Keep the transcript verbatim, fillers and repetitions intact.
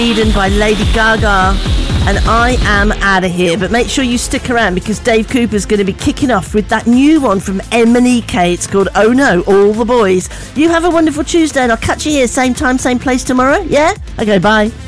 Eden by Lady Gaga. And I am out of here. But make sure you stick around because Dave Cooper's going to be kicking off with that new one from M and E K. It's called Oh No, All the Boys. You have a wonderful Tuesday and I'll catch you here same time, same place tomorrow. Yeah? Okay, bye.